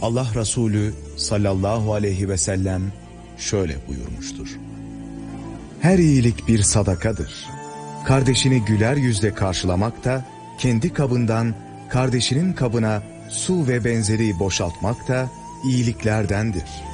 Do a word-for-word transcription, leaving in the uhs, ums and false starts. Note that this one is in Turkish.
Allah Resulü sallallahu aleyhi ve sellem şöyle buyurmuştur: her iyilik bir sadakadır. Kardeşini güler yüzle karşılamak da, kendi kabından kardeşinin kabına su ve benzeri boşaltmak da iyiliklerdendir.